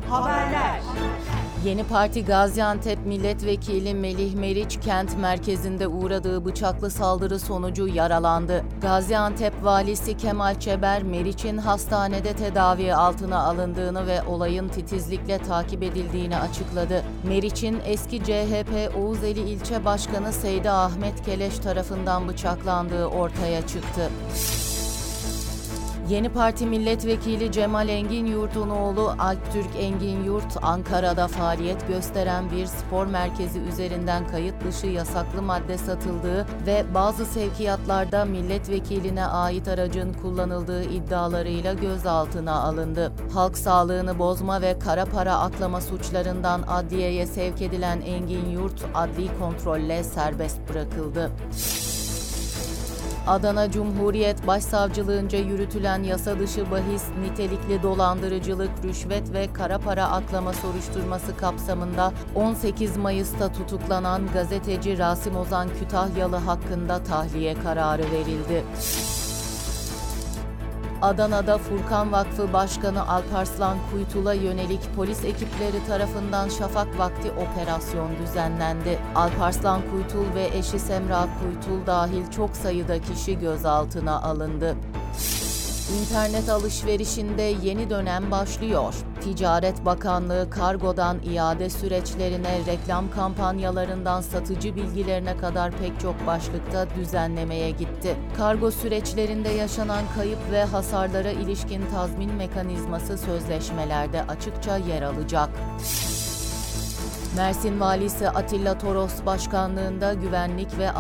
Haberler. Yeni Parti Gaziantep Milletvekili Melih Meriç kent merkezinde uğradığı bıçaklı saldırı sonucu yaralandı. Gaziantep Valisi Kemal Çeber, Meriç'in hastanede tedavi altına alındığını ve olayın titizlikle takip edildiğini açıkladı. Meriç'in eski CHP Oğuzeli İlçe Başkanı Seydi Ahmet Keleş tarafından bıçaklandığı ortaya çıktı. Yeni Parti Milletvekili Cemal Enginyurt'un oğlu Alptürk Enginyurt, Ankara'da faaliyet gösteren bir spor merkezi üzerinden kayıt dışı yasaklı madde satıldığı ve bazı sevkiyatlarda milletvekiline ait aracın kullanıldığı iddialarıyla gözaltına alındı. Halk sağlığını bozma ve kara para aklama suçlarından adliyeye sevk edilen Enginyurt, adli kontrolle serbest bırakıldı. Adana Cumhuriyet Başsavcılığınca yürütülen yasa dışı bahis, nitelikli dolandırıcılık, rüşvet ve kara para aklama soruşturması kapsamında 18 Mayıs'ta tutuklanan gazeteci Rasim Ozan Kütahyalı hakkında tahliye kararı verildi. Adana'da Furkan Vakfı Başkanı Alparslan Kuytul'a yönelik polis ekipleri tarafından şafak vakti operasyon düzenlendi. Alparslan Kuytul ve eşi Semra Kuytul dahil çok sayıda kişi gözaltına alındı. İnternet alışverişinde yeni dönem başlıyor. Ticaret Bakanlığı kargodan iade süreçlerine, reklam kampanyalarından satıcı bilgilerine kadar pek çok başlıkta düzenlemeye gitti. Kargo süreçlerinde yaşanan kayıp ve hasarlara ilişkin tazmin mekanizması sözleşmelerde açıkça yer alacak. Mersin Valisi Atilla Toros başkanlığında güvenlik ve